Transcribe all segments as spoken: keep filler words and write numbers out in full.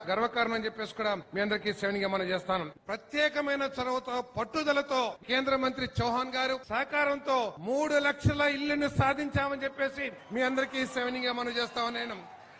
గర్వకారణం అని చెప్పేసి కూడా మీ అందరికీ శ్రేణిగా మనం చేస్తాను. ప్రత్యేకమైన చొరవతో పట్టుదలతో కేంద్ర మంత్రి చౌహాన్ గారు సహకారంతో మూడు లక్షల ఇళ్లను సాధించామని చెప్పేసి మీ అందరికీ శ్రేణిగా మనం చేస్తామని నేను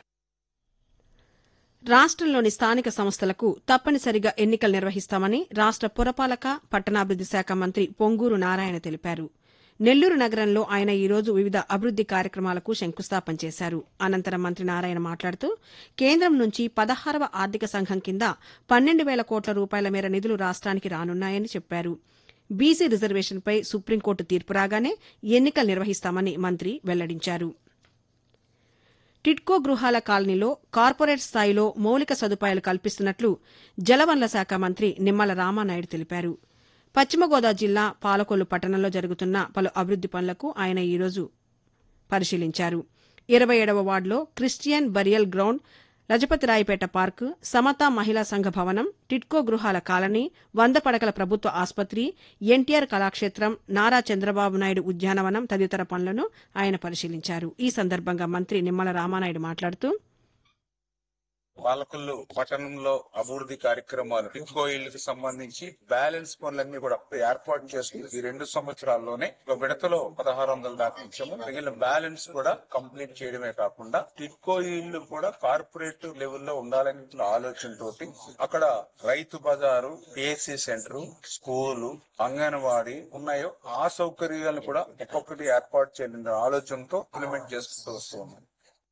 రాష్ట్రంలోని స్థానిక సంస్థలకు తప్పనిసరిగా ఎన్నికలు నిర్వహిస్తామని రాష్ట పురపాలక పట్టణాభివృద్ది శాఖ మంత్రి పొంగూరు నారాయణ తెలిపారు. నెల్లూరు నగరంలో ఆయన ఈరోజు వివిధ అభివృద్ది కార్యక్రమాలకు శంకుస్థాపన చేశారు. అనంతరం మంత్రి నారాయణ మాట్లాడుతూ కేంద్రం నుంచి పదహారవ ఆర్థిక సంఘం కింద పన్నెండు వేల కోట్ల రూపాయల మేర నిధులు రాష్ట్రానికి రానున్నాయని చెప్పారు. బీసీ రిజర్వేషన్పై సుప్రీంకోర్టు తీర్పు రాగానే ఎన్నికలు నిర్వహిస్తామని మంత్రి వెల్లడించారు. టిడ్కో గృహాల కాలనీలో కార్పొరేట్ స్థాయిలో మౌలిక సదుపాయాలు కల్పిస్తున్నట్లు జలవనరుల శాఖ మంత్రి నిమ్మల రామానాయుడు తెలిపారు. పశ్చిమ గోదావరి జిల్లా పాలకొల్లు పట్టణంలో జరుగుతున్న పలు అభివృద్ది పనులకు ఆయన ఈరోజు పరిశీలించారు. ఇరవై ఏడవ వార్డులో క్రిస్టియన్ బరియల్ గ్రౌండ్, లజపతిరాయపేట పార్కు, సమతా మహిళా సంఘ భవనం, టిడ్కో గృహాల కాలనీ, వంద పడకల ప్రభుత్వ ఆసుపత్రి, ఎన్టీఆర్ కళాక్షేత్రం, నారా చంద్రబాబు నాయుడు ఉద్యానవనం తదితర పనులను ఆయన పరిశీలించారు. ఈ సందర్భంగా మంత్రి నిమ్మల రామానాయుడు మాట్లాడుతూ పాలకొల్లు పట్టణంలో అభివృద్ధి కార్యక్రమాలు టిడ్కో ఇళ్లకు సంబంధించి బ్యాలెన్స్ పనులన్నీ కూడా ఏర్పాటు చేసుకుని ఈ రెండు సంవత్సరాల్లోనే ఒక విడతలో పదహారు వందల దాకా ఇచ్చాము. మిగిలిన బ్యాలెన్స్ కూడా కంప్లీట్ చేయడమే కాకుండా టిడ్కో ఇళ్లు కూడా కార్పొరేట్ లెవెల్లో ఉండాలనే ఆలోచనతోటి అక్కడ రైతు బజారు, పిఎస్సి సెంటర్, స్కూలు, అంగన్వాడీ ఉన్నాయో ఆ సౌకర్యాలను కూడా ఒక్కొక్కటి ఏర్పాటు చేయాలనే ఆలోచనతో ఇంప్లిమెంట్ చేసుకుంటూ వస్తున్నాం.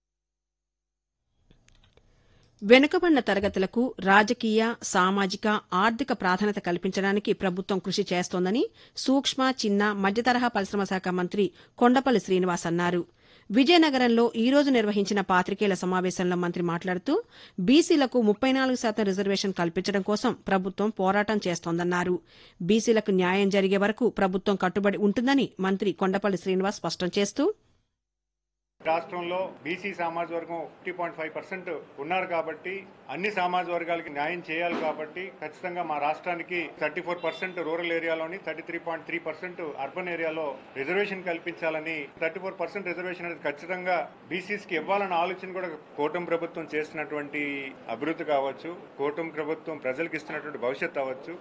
వెనుకబడిన తరగతులకు రాజకీయ, సామాజిక, ఆర్థిక ప్రాధాన్యత కల్పించడానికి ప్రభుత్వం కృషి చేస్తోందని సూక్ష్మ, చిన్న, మధ్యతరహా పరిశ్రమ శాఖ మంత్రి కొండపల్లి శ్రీనివాస్ అన్నారు. విజయనగరంలో ఈ రోజు నిర్వహించిన పాతికేయుల సమావేశంలో మంత్రి మాట్లాడుతూ బీసీలకు ముప్పై నాలుగు శాతం రిజర్వేషన్ కల్పించడం కోసం ప్రభుత్వం పోరాటం చేస్తోందన్నారు. బీసీలకు న్యాయం జరిగే వరకు ప్రభుత్వం కట్టుబడి ఉంటుందని మంత్రి కొండపల్లి శ్రీనివాస్ స్పష్టం చేస్తూ రాష్ట్రంలో బీసీ సామాజిక వర్గం ఫిఫ్టీ పాయింట్ ఫైవ్ పర్సెంట్ ఉన్నారు కాబట్టి అన్ని సామాజిక వర్గాలకి న్యాయం చేయాలి కాబట్టి ఖచ్చితంగా మా రాష్ట్రానికి thirty four percent rural ఏరియాలోని thirty three point three percent urban ఏరియాలో రిజర్వేషన్ కల్పించాలని థర్టీ ఫోర్ పర్సెంట్ రిజర్వేషన్ అనేది ఖచ్చితంగా బీసీస్ కి ఇవ్వాలన్న ఆలోచన కూడా కూటమి ప్రభుత్వం చేస్తున్నటువంటి అభివృద్ధి కావచ్చు, కూటమి ప్రభుత్వం ప్రజలకు ఇస్తున్నటువంటి భవిష్యత్తు అవ్వచ్చు.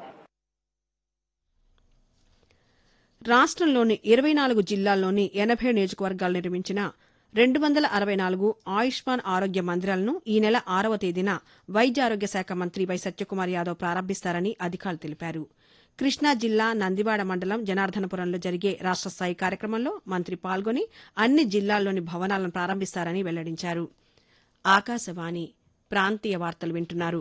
రాష్ట్రంలోని ఇరవై నాలుగు జిల్లాల్లోని ఎనభై నియోజకవర్గాలు నిర్మించిన రెండు వందల అరవై నాలుగు ఆయుష్మాన్ ఆరోగ్య మందిరాలను ఈ నెల ఆరవ తేదీన వైద్య ఆరోగ్య శాఖ మంత్రి వై సత్యకుమార్ యాదవ్ ప్రారంభిస్తారని అధికారులు తెలిపారు. కృష్ణా జిల్లా నందివాడ మండలం జనార్దనపురంలో జరిగే రాష్ట స్థాయి కార్యక్రమంలో మంత్రి పాల్గొని అన్ని జిల్లాల్లోని భవనాలను ప్రారంభిస్తారని వెల్లడించారు. ఆకాశవాణి ప్రాంతీయ వార్తలు వింటున్నారు.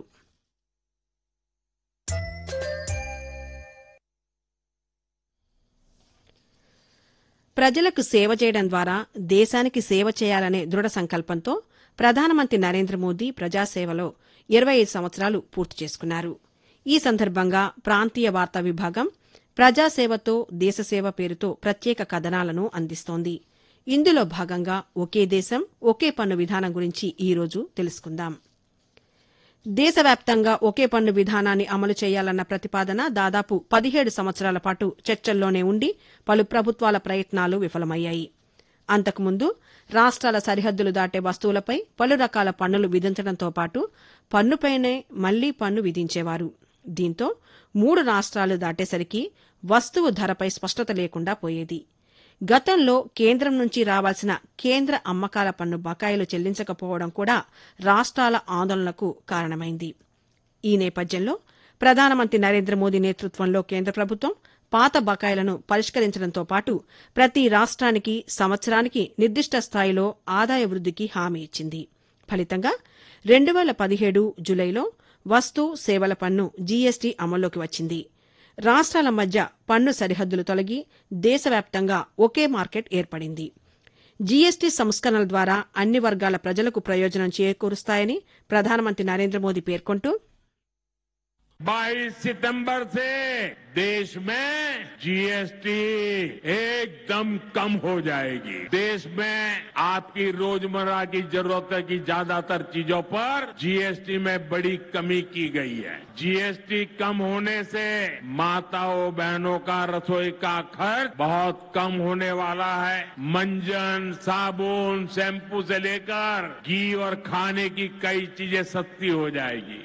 ప్రజలకు సేవ చేయడం ద్వారా దేశానికి సేవ చేయాలనే దృఢ సంకల్పంతో ప్రధానమంత్రి నరేంద్ర మోదీ ప్రజాసేవలో ఇరవై ఐదు సంవత్సరాలు పూర్తి చేసుకున్నారు. ఈ సందర్భంగా ప్రాంతీయ వార్తా విభాగం ప్రజాసేవతో దేశసేవ పేరుతో ప్రత్యేక కథనాలను అందిస్తోంది. ఇందులో భాగంగా ఒకే దేశం ఒకే పన్ను విధానం గురించి ఈ రోజు తెలుసుకుందాం. దేశవ్యాప్తంగా ఒకే పన్ను విధానాన్ని అమలు చేయాలన్న ప్రతిపాదన దాదాపు పదిహేడు సంవత్సరాల పాటు చర్చల్లోనే ఉండి పలు ప్రభుత్వాల ప్రయత్నాలు విఫలమయ్యాయి. అంతకుముందు రాష్ట్రాల సరిహద్దులు దాటే వస్తువులపై పలు రకాల పన్నులు విధించడంతో పాటు పన్నుపైనే మళ్లీ పన్ను విధించేవారు. దీంతో మూడు రాష్ట్రాలు దాటేసరికి వస్తువు ధరపై స్పష్టత లేకుండా పోయేది. గతంలో కేంద్రం నుంచి రావాల్సిన కేంద్ర అమ్మకాల పన్ను బకాయిలు చెల్లించకపోవడం కూడా రాష్ట్రాల ఆందోళనకు కారణమైంది. ఈ నేపథ్యంలో ప్రధానమంత్రి నరేంద్ర మోదీ నేతృత్వంలో కేంద్ర ప్రభుత్వం పాత బకాయిలను పరిష్కరించడంతో పాటు ప్రతి రాష్ట్రానికి సంవత్సరానికి నిర్దిష్ట స్థాయిలో ఆదాయ వృద్దికి హామీ ఇచ్చింది. ఫలితంగా రెండు వేల పదిహేడు జులైలో వస్తు సేవల పన్ను జీఎస్టీ అమల్లోకి వచ్చింది. రాష్ట్రాల మధ్య పన్ను సరిహద్దులు తొలగి దేశవ్యాప్తంగా ఒకే మార్కెట్ ఏర్పడింది. జీఎస్టీ సంస్కరణల ద్వారా అన్ని వర్గాల ప్రజలకు ప్రయోజనం చేకూరుస్తాయని ప్రధానమంత్రి నరేంద్ర మోదీ పేర్కొంటూ बाईस सितंबर से देश में जीएसटी एकदम कम हो जाएगी। देश में आपकी रोजमर्रा की जरूरत की ज्यादातर चीजों पर जीएसटी में बड़ी कमी की गई है। जीएसटी कम होने से माताओं बहनों का रसोई का खर्च बहुत कम होने वाला है। मंजन, साबुन, शैम्पू से लेकर घी और खाने की कई चीजें सस्ती हो जाएगी।